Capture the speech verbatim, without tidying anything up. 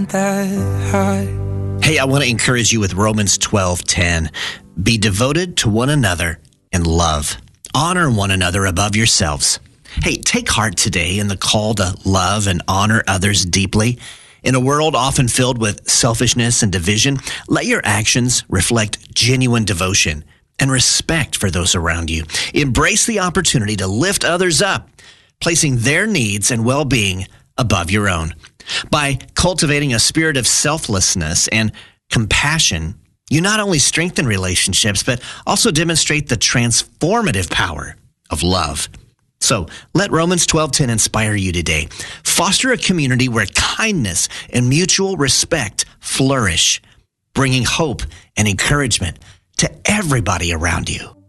that high. Hey, I want to encourage you with Romans twelve ten. Be devoted to one another in love. Honor one another above yourselves. Hey, take heart today in the call to love and honor others deeply. In a world often filled with selfishness and division, let your actions reflect genuine devotion and respect for those around you. Embrace the opportunity to lift others up, placing their needs and well-being above your own. By cultivating a spirit of selflessness and compassion, you not only strengthen relationships, but also demonstrate the transformative power of love. So let Romans twelve ten inspire you today. Foster a community where kindness and mutual respect flourish, bringing hope and encouragement to everybody around you.